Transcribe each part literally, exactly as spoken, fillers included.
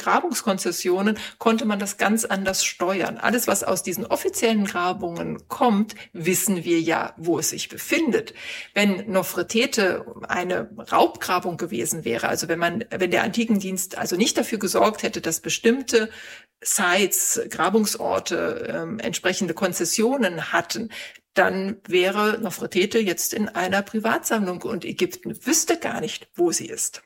Grabungskonzessionen konnte man das ganz anders steuern. Alles, was aus diesen offiziellen Grabungen kommt, wissen wir ja, wo es sich befindet. Wenn Nofretete eine Raubgrabung gewesen wäre, also wenn man, wenn der Antikendienst also nicht dafür gesorgt hätte, dass bestimmte Sites, Grabungsorte, ähm, entsprechende Konzessionen hatten, dann wäre Nofretete jetzt in einer Privatsammlung und Ägypten wüsste gar nicht, wo sie ist.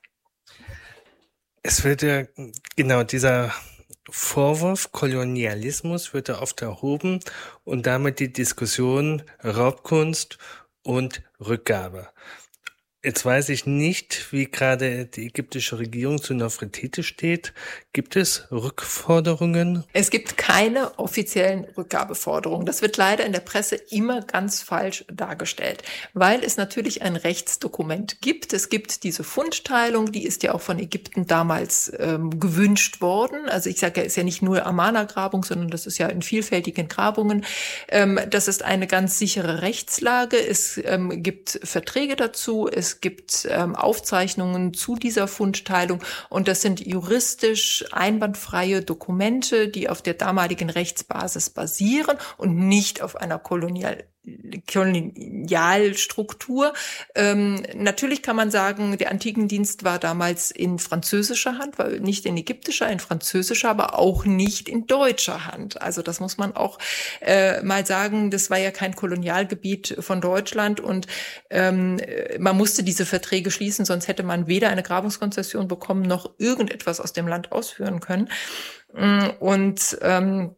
Es wird ja, genau, dieser Vorwurf Kolonialismus wird ja oft erhoben und damit die Diskussion Raubkunst und Rückgabe. Jetzt weiß ich nicht, wie gerade die ägyptische Regierung zu Nofretete steht. Gibt es Rückforderungen? Es gibt keine offiziellen Rückgabeforderungen. Das wird leider in der Presse immer ganz falsch dargestellt, weil es natürlich ein Rechtsdokument gibt. Es gibt diese Fundteilung, die ist ja auch von Ägypten damals ähm, gewünscht worden. Also ich sage ja, ist ja nicht nur Amana-Grabung, sondern das ist ja in vielfältigen Grabungen. Ähm, das ist eine ganz sichere Rechtslage. Es ähm, gibt Verträge dazu. Es Es gibt ähm, Aufzeichnungen zu dieser Fundteilung und das sind juristisch einwandfreie Dokumente, die auf der damaligen Rechtsbasis basieren und nicht auf einer Kolonial Kolonialstruktur. Ähm, natürlich kann man sagen, der Antikendienst war damals in französischer Hand, war nicht in ägyptischer, in französischer, aber auch nicht in deutscher Hand. Also das muss man auch äh, mal sagen, das war ja kein Kolonialgebiet von Deutschland und ähm, man musste diese Verträge schließen, sonst hätte man weder eine Grabungskonzession bekommen, noch irgendetwas aus dem Land ausführen können. Und ähm,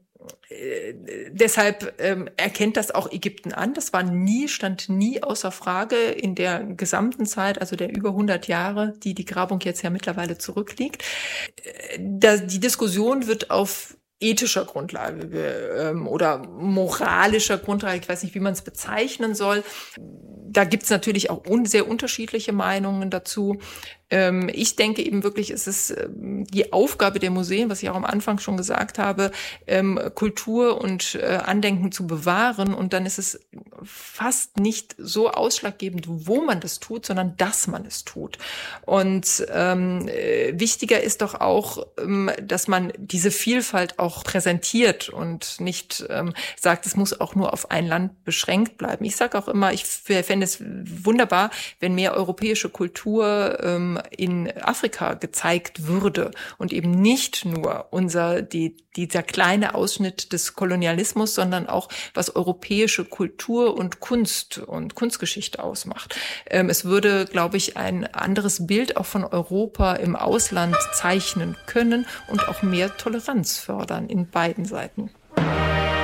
Deshalb ähm, erkennt das auch Ägypten an. Das war nie, stand nie außer Frage in der gesamten Zeit, also der über hundert Jahre, die die Grabung jetzt ja mittlerweile zurückliegt. Da, die Diskussion wird auf ethischer Grundlage ähm, oder moralischer Grundlage, ich weiß nicht, wie man es bezeichnen soll. Da gibt's natürlich auch un- sehr unterschiedliche Meinungen dazu. Ähm, ich denke eben wirklich, es ist ähm, die Aufgabe der Museen, was ich auch am Anfang schon gesagt habe, ähm, Kultur und äh, Andenken zu bewahren. Und dann ist es fast nicht so ausschlaggebend, wo man das tut, sondern dass man es tut. Und ähm, äh, wichtiger ist doch auch, ähm, dass man diese Vielfalt auch präsentiert und nicht ähm, sagt, es muss auch nur auf ein Land beschränkt bleiben. Ich sage auch immer, ich fände es wunderbar, wenn mehr europäische Kultur ähm, in Afrika gezeigt würde und eben nicht nur unser die dieser kleine Ausschnitt des Kolonialismus, sondern auch was europäische Kultur und Kunst und Kunstgeschichte ausmacht. Ähm, es würde, glaube ich, ein anderes Bild auch von Europa im Ausland zeichnen können und auch mehr Toleranz fördern in beiden Seiten.